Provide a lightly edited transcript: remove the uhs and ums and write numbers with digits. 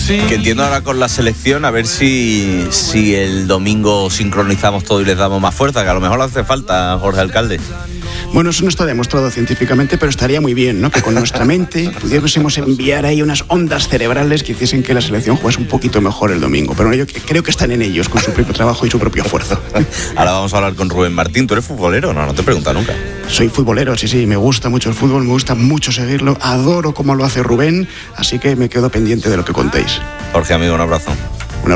Sí. Que entiendo ahora con la selección, a ver si el domingo sincronizamos todo y les damos más fuerza, que a lo mejor le hace falta, Jorge Alcalde. Bueno, eso no está demostrado científicamente, pero estaría muy bien, ¿no? Que con nuestra mente pudiésemos enviar ahí unas ondas cerebrales que hiciesen que la selección jugase un poquito mejor el domingo. Pero bueno, yo creo que están en ellos, con su propio trabajo y su propio esfuerzo. Ahora vamos a hablar con Rubén Martín. ¿Tú eres futbolero? No te pregunta nunca. Soy futbolero, sí, me gusta mucho el fútbol, me gusta mucho seguirlo, adoro cómo lo hace Rubén, así que me quedo pendiente de lo que contéis. Jorge, amigo, un abrazo.